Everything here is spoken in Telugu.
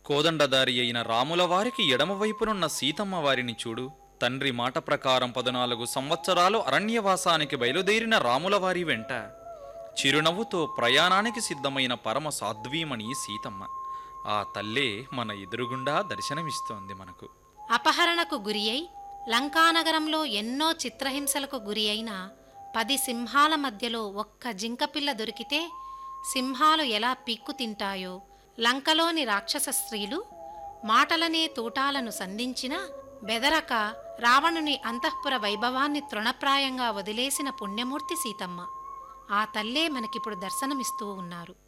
కోదండదారి అయిన రాముల వారికి ఎడమవైపునున్న సీతమ్మ వారిని చూడు. తండ్రి మాట ప్రకారం 14 సంవత్సరాలు అరణ్యవాసానికి బయలుదేరిన రాములవారి వెంట చిరునవ్వుతో ప్రయాణానికి సిద్ధమైన పరమ సాధ్వీమణి సీతమ్మ. ఆ తల్లే మన ఎదురుగుండా దర్శనమిస్తోంది మనకు. అపహరణకు గురి అయి లంకానగరంలో ఎన్నో చిత్రహింసలకు గురి అయిన 10 సింహాల మధ్యలో ఒక్క జింకపిల్ల దొరికితే సింహాలు ఎలా పీక్కు తింటాయో, లంకలోని రాక్షస స్త్రీలు మాటలనే తూటాలను సంధించినా బెదరక రావణుని అంతఃపుర వైభవాన్ని తృణప్రాయంగా వదిలేసిన పుణ్యమూర్తి సీతమ్మ. ఆ తల్లే మనకిప్పుడు దర్శనమిస్తూ ఉన్నారు.